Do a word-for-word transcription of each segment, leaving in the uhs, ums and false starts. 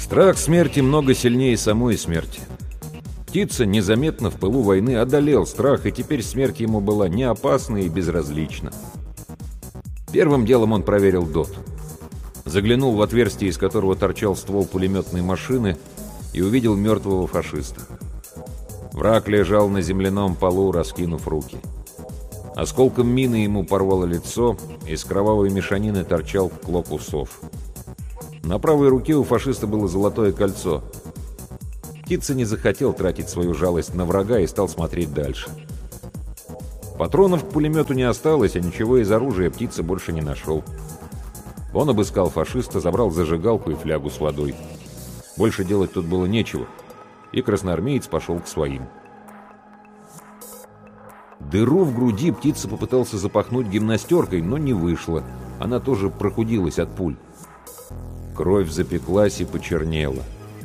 Страх смерти много сильнее самой смерти. Птица незаметно в пылу войны одолел страх, и теперь смерть ему была не опасна и безразлична. Первым делом он проверил ДОТ. Заглянул в отверстие, из которого торчал ствол пулеметной машины, и увидел мертвого фашиста. Враг лежал на земляном полу, раскинув руки. Осколком мины ему порвало лицо, из кровавой мешанины торчал клок усов. На правой руке у фашиста было золотое кольцо. Птица не захотел тратить свою жалость на врага и стал смотреть дальше. Патронов к пулемету не осталось, а ничего из оружия птица больше не нашел. Он обыскал фашиста, забрал зажигалку и флягу с водой. Больше делать тут было нечего, и красноармеец пошел к своим. Дыру в груди птица попытался запахнуть гимнастеркой, но не вышло. Она тоже прохудилась от пуль. Кровь запеклась и почернела.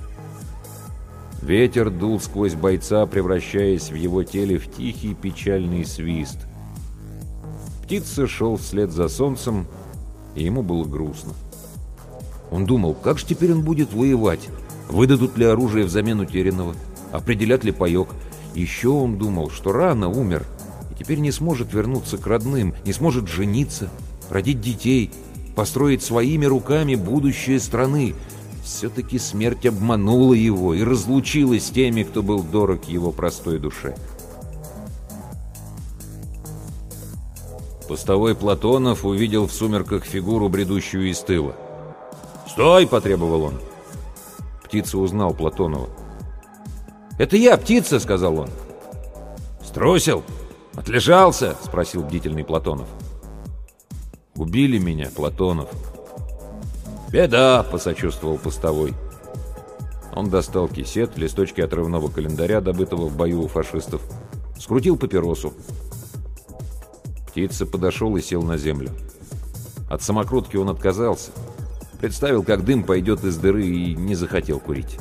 Ветер дул сквозь бойца, превращаясь в его теле в тихий печальный свист. Птица шел вслед за солнцем, и ему было грустно. Он думал, как же теперь он будет воевать? Выдадут ли оружие взамен утерянного? Определят ли паек? Еще он думал, что рано умер, и теперь не сможет вернуться к родным, не сможет жениться, родить детей, построить своими руками будущее страны. Все-таки смерть обманула его и разлучилась с теми, кто был дорог его простой душе. Постовой Платонов увидел в сумерках фигуру, бредущую из тыла. «Стой!» — потребовал он. Птица узнал Платонова. «Это я, Птица!» — сказал он. «Струсил? Отлежался?» — спросил бдительный Платонов. «Убили меня, Платонов». «Беда!» — посочувствовал постовой. Он достал кисет, листочки отрывного календаря, добытого в бою у фашистов, скрутил папиросу. Птица подошел и сел на землю. От самокрутки он отказался. Представил, как дым пойдет из дыры, и не захотел курить.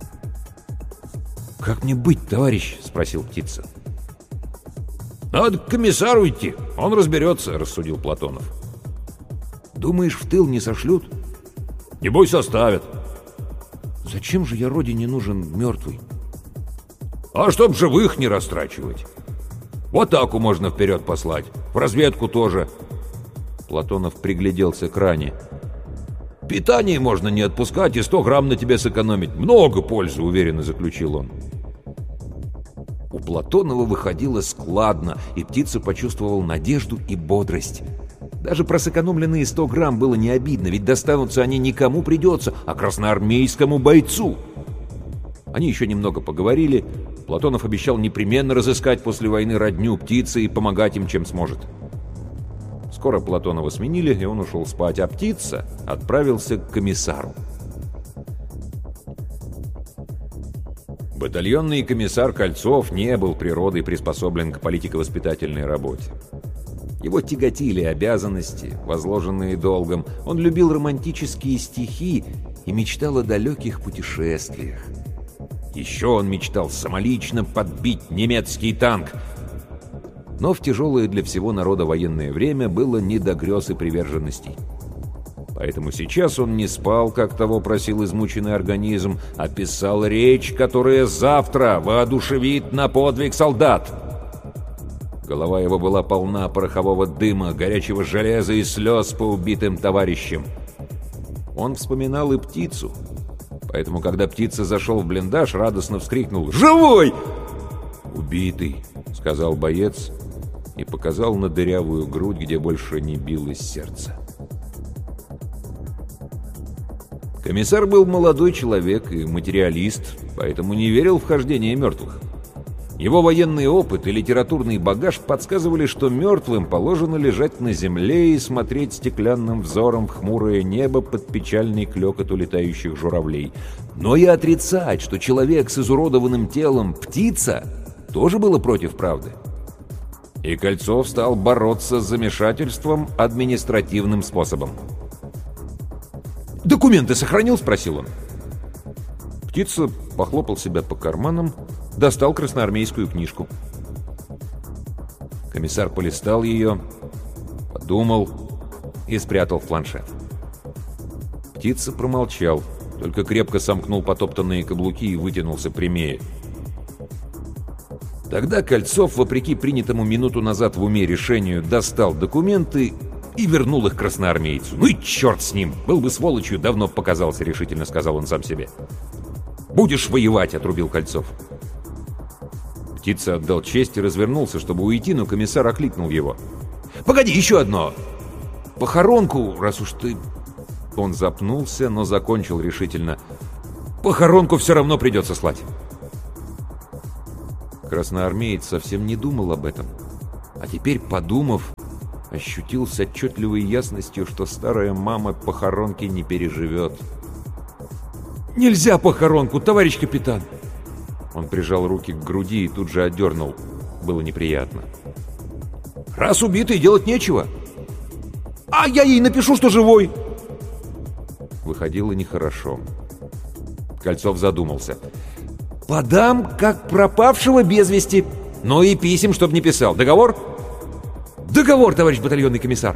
«Как мне быть, товарищ?» — спросил Птица. «Надо к комиссару идти, он разберется», — рассудил Платонов. «Думаешь, в тыл не сошлют?» «Небось, оставят». «Зачем же я родине нужен мертвый?» «А чтоб живых не растрачивать. В атаку можно вперед послать, в разведку тоже». Платонов пригляделся к ране. «Питание можно не отпускать и сто грамм на тебе сэкономить. Много пользы», — уверенно заключил он. У Платонова выходило складно, и Птица почувствовал надежду и бодрость. Даже про сэкономленные сто грамм было не обидно, ведь достанутся они никому придется, а красноармейскому бойцу. Они еще немного поговорили. Платонов обещал непременно разыскать после войны родню Птицы и помогать им, чем сможет. Скоро Платонова сменили, и он ушел спать, а Птица отправился к комиссару. Батальонный комиссар Кольцов не был природой приспособлен к политико-воспитательной работе. Его тяготили обязанности, возложенные долгом. Он любил романтические стихи и мечтал о далеких путешествиях. Еще он мечтал самолично подбить немецкий танк. Но в тяжелое для всего народа военное время было не до грез и приверженностей. Поэтому сейчас он не спал, как того просил измученный организм, а писал речь, которая завтра воодушевит на подвиг солдат. Голова его была полна порохового дыма, горячего железа и слез по убитым товарищам. Он вспоминал и Птицу. Поэтому, когда Птица зашел в блиндаж, радостно вскрикнул: «Живой!» «Убитый», — сказал боец и показал на дырявую грудь, где больше не билось сердце. Комиссар был молодой человек и материалист, поэтому не верил в хождение мертвых. Его военный опыт и литературный багаж подсказывали, что мертвым положено лежать на земле и смотреть стеклянным взором в хмурое небо под печальный клёкот улетающих журавлей. Но и отрицать, что человек с изуродованным телом — птица, тоже было против правды. И Кольцов стал бороться с замешательством административным способом. «Документы сохранил?» — спросил он. Птица похлопал себя по карманам, достал красноармейскую книжку. Комиссар полистал ее, подумал и спрятал в планшет. Птица промолчал. только крепко сомкнул потоптанные каблуки и вытянулся прямее. Тогда Кольцов, вопреки принятому минуту назад в уме решению, достал документы и вернул их красноармейцу. «Ну и черт с ним! Был бы сволочью, давно показался», — решительно сказал он сам себе. «Будешь воевать», — отрубил Кольцов. Птица отдал честь и развернулся, чтобы уйти, но комиссар окликнул его. «Погоди, еще одно! Похоронку, раз уж ты...» Он запнулся, но закончил решительно. «Похоронку все равно придется слать». Красноармеец совсем не думал об этом, а теперь, подумав, ощутил с отчетливой ясностью, что старая мама похоронки не переживет. «Нельзя похоронку, товарищ капитан!» Он прижал руки к груди и тут же отдернул. Было неприятно. «Раз убитый, делать нечего!» «А я ей напишу, что живой!» Выходило нехорошо. Кольцов задумался. «Подам, как пропавшего без вести, но и писем, чтоб не писал. Договор?» «Договор, товарищ батальонный комиссар!»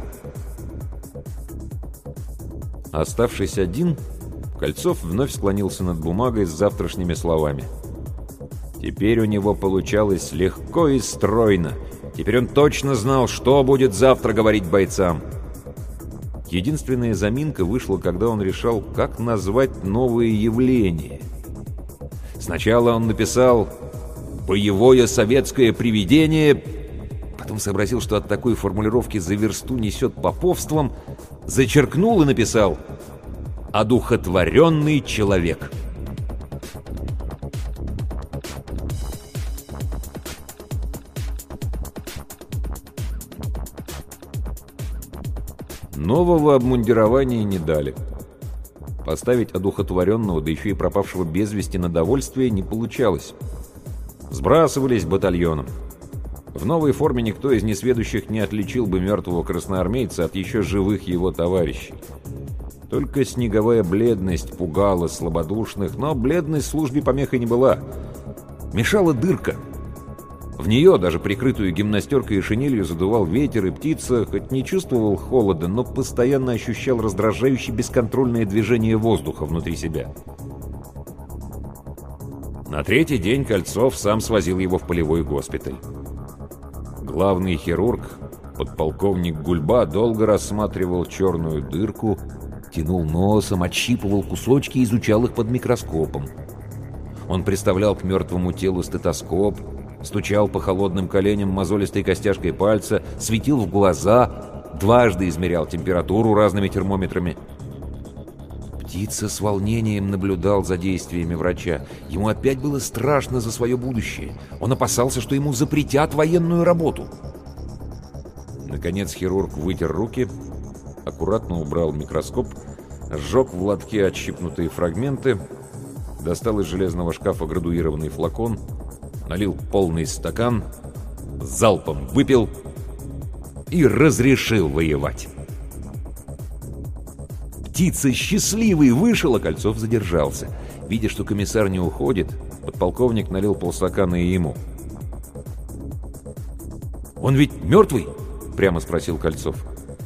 Оставшись один, Кольцов вновь склонился над бумагой с завтрашними словами. Теперь у него получалось легко и стройно. Теперь он точно знал, что будет завтра говорить бойцам. Единственная заминка вышла, когда он решал, как назвать новое явление. Сначала он написал «боевое советское привидение», потом сообразил, что от такой формулировки за версту несет поповством, зачеркнул и написал «одухотворенный человек». Нового обмундирования не дали. Поставить одухотворенного, да еще и пропавшего без вести на довольствие не получалось. Сбрасывались батальоном. В новой форме никто из несведущих не отличил бы мертвого красноармейца от еще живых его товарищей. Только снеговая бледность пугала слабодушных, но бледность службе помехой не была. Мешала дырка. В нее, даже прикрытую гимнастеркой и шинелью, задувал ветер, и птица, хоть не чувствовал холода, но постоянно ощущал раздражающее бесконтрольное движение воздуха внутри себя. На третий день Кольцов сам свозил его в полевой госпиталь. Главный хирург, подполковник Гульба, долго рассматривал черную дырку, тянул носом, отщипывал кусочки и изучал их под микроскопом. Он приставлял к мертвому телу стетоскоп, стучал по холодным коленям мозолистой костяшкой пальца, светил в глаза, дважды измерял температуру разными термометрами. Птица с волнением наблюдал за действиями врача. Ему опять было страшно за свое будущее. Он опасался, что ему запретят военную работу. Наконец хирург вытер руки, аккуратно убрал микроскоп, сжег в лотке отщипнутые фрагменты, достал из железного шкафа градуированный флакон, налил полный стакан, залпом выпил и разрешил воевать. Птица счастливый вышел, а Кольцов задержался. Видя, что комиссар не уходит, подполковник налил полстакана и ему. «Он ведь мертвый?» — прямо спросил Кольцов.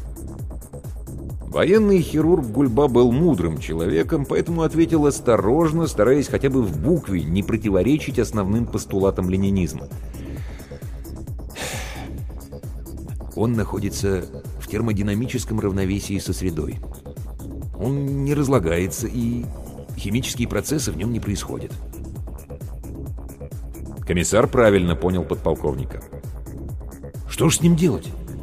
Военный хирург Гульба был мудрым человеком, поэтому ответил осторожно, стараясь хотя бы в букве не противоречить основным постулатам ленинизма. Он находится в термодинамическом равновесии со средой. Он не разлагается, и химические процессы в нем не происходят. Комиссар правильно понял подполковника. Что ж с ним делать?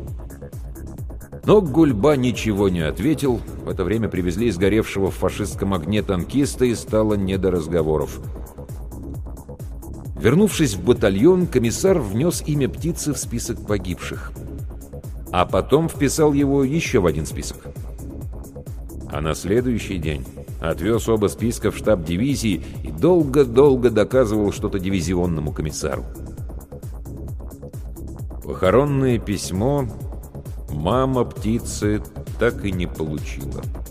Но Гульба ничего не ответил. В это время привезли сгоревшего в фашистском огне танкиста, и стало не до разговоров. Вернувшись в батальон, комиссар внес имя птицы в список погибших. А потом вписал его еще в один список. А на следующий день отвез оба списка в штаб дивизии и долго-долго доказывал что-то дивизионному комиссару. Похоронное письмо мама птицы так и не получила.